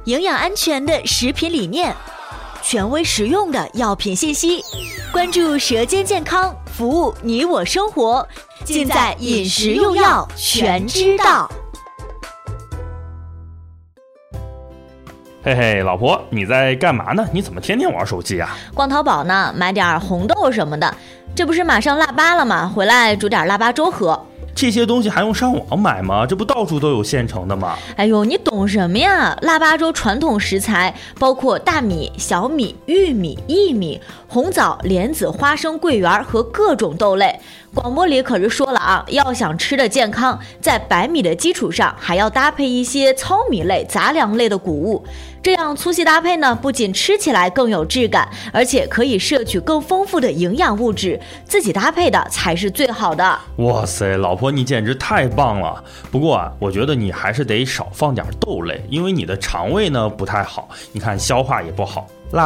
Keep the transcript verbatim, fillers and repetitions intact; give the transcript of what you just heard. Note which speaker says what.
Speaker 1: 营养安全的食品理念，权威实用的药品信息，关注舌尖健康，服务你我生活，尽在饮食用药全知道。
Speaker 2: 嘿嘿，老婆，你在干嘛呢？你怎么天天玩手机啊？
Speaker 1: 逛淘宝呢，买点红豆什么的。这不是马上腊八了吗？回来煮点腊八粥喝。
Speaker 2: 这些东西还用上网买吗？这不到处都有现成的吗？
Speaker 1: 哎呦，你懂什么呀？腊八粥传统食材包括大米、小米、玉米、薏米、红枣、莲子、花生、桂圆和各种豆类。广播里可是说了啊，要想吃的健康，在白米的基础上还要搭配一些糙米类、杂粮类的谷物，这样粗细搭配呢，不仅吃起来更有质感，而且可以摄取更丰富的营养物质，自己搭配的才是最好的。
Speaker 2: 哇塞，老婆你简直太棒了！不过啊，我觉得你还是得少放点豆类，因为你的肠胃呢不太好，你看消化也不好。